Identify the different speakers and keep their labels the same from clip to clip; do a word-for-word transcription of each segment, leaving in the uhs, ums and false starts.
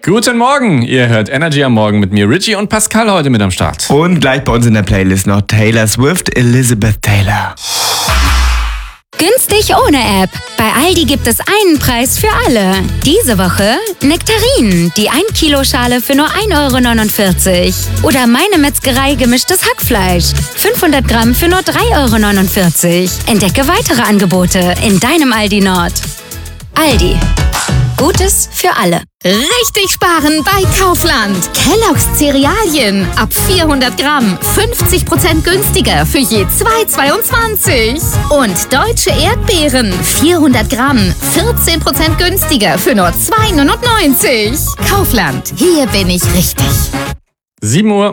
Speaker 1: Guten Morgen, ihr hört Energy am Morgen mit mir, Richie und Pascal heute mit am Start.
Speaker 2: Und gleich bei uns in der Playlist noch Taylor Swift, Elizabeth Taylor.
Speaker 3: Günstig ohne App. Bei Aldi gibt es einen Preis für alle. Diese Woche Nektarinen, die ein Kilo Schale für nur ein Euro neunundvierzig. Oder Meine Metzgerei gemischtes Hackfleisch. fünfhundert Gramm für nur drei Euro neunundvierzig. Entdecke weitere Angebote in deinem Aldi Nord. Aldi. Gutes für alle.
Speaker 4: Richtig sparen bei Kaufland. Kellogg's Cerealien ab vierhundert Gramm. fünfzig Prozent günstiger für je zwei Euro zweiundzwanzig. Und deutsche Erdbeeren. vierhundert Gramm. vierzehn Prozent günstiger für nur zwei Euro neunundneunzig. Kaufland. Hier bin ich richtig.
Speaker 1: sieben Uhr.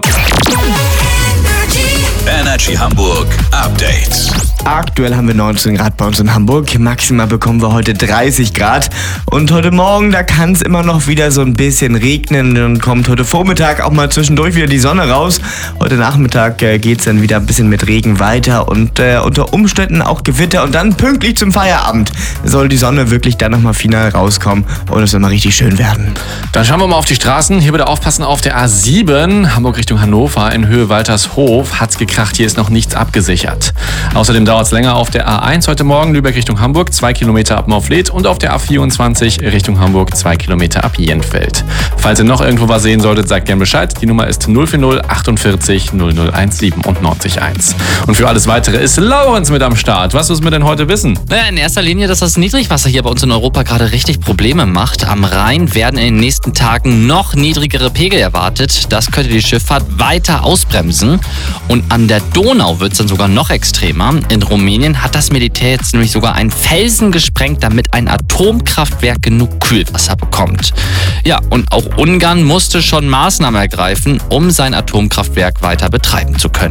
Speaker 5: Energy Hamburg Update.
Speaker 2: Aktuell haben wir neunzehn Grad bei uns in Hamburg. Maximal bekommen wir heute dreißig Grad. Und heute Morgen, da kann es immer noch wieder so ein bisschen regnen. Dann kommt heute Vormittag auch mal zwischendurch wieder die Sonne raus. Heute Nachmittag äh, geht es dann wieder ein bisschen mit Regen weiter. Und äh, unter Umständen auch Gewitter. Und dann pünktlich zum Feierabend soll die Sonne wirklich dann nochmal final rauskommen. Und es soll mal richtig schön werden.
Speaker 1: Dann schauen wir mal auf die Straßen. Hier bitte aufpassen auf der A sieben, Hamburg Richtung Hannover in Höhe Waltershof. Hat's gekracht, hier ist noch nichts abgesichert. Außerdem dauert es länger auf der A eins heute Morgen, Lübeck Richtung Hamburg, zwei Kilometer ab Maufleth und auf der A vierundzwanzig Richtung Hamburg, zwei Kilometer ab Jenfeld. Falls ihr noch irgendwo was sehen solltet, sagt gerne Bescheid. Die Nummer ist null vier null achtundvierzig null null siebzehn und neunzig eins. Und für alles Weitere ist Laurenz mit am Start. Was müssen wir denn heute wissen?
Speaker 6: Naja, in erster Linie, dass das Niedrigwasser hier bei uns in Europa gerade richtig Probleme macht. Am Rhein werden in den nächsten Tagen noch niedrigere Pegel erwartet. Das könnte die Schifffahrt weiter ausbremsen. Und an der Donau wird es dann sogar noch extremer. In Rumänien hat das Militär jetzt nämlich sogar einen Felsen gesprengt, damit ein Atomkraftwerk genug Kühlwasser bekommt. Ja, und auch Ungarn musste schon Maßnahmen ergreifen, um sein Atomkraftwerk weiter betreiben zu können.